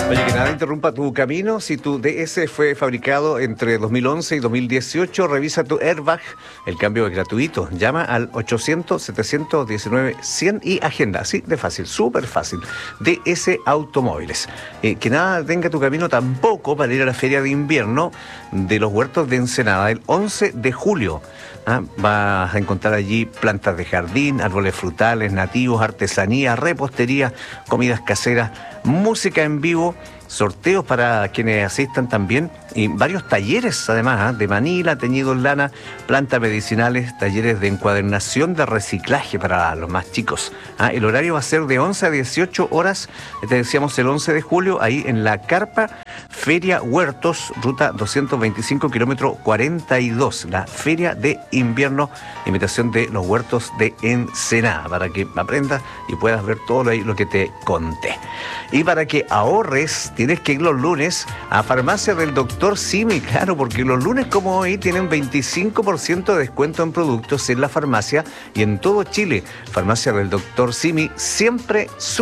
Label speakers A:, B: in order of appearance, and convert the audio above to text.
A: Oye, que nada interrumpa tu camino. Si tu DS fue fabricado entre 2011 y 2018, revisa tu airbag. El cambio es gratuito. Llama al 800-719-100 y agenda. Así de fácil, súper fácil. DS Automóviles. Que nada tenga tu camino tampoco para ir a la feria de invierno de los huertos de Ensenada el 11 de julio. Vas a encontrar allí plantas de jardín, árboles frutales, nativos, artesanía, repostería, comidas caseras, música en vivo, sorteos para quienes asistan también y varios talleres además, de manila, teñido en lana, plantas medicinales, talleres de encuadernación de reciclaje para los más chicos. El horario va a ser de 11 a 18 horas, te decíamos el 11 de julio, ahí en la carpa Feria Huertos, ruta 225, kilómetro 42, la Feria de Invierno, invitación de los huertos de Ensenada, para que aprendas y puedas ver todo lo que te conté. Y para que ahorres, tienes que ir los lunes a Farmacia del Dr. Simi, claro, porque los lunes como hoy tienen 25% de descuento en productos en la farmacia y en todo Chile. Farmacia del Dr. Simi, siempre su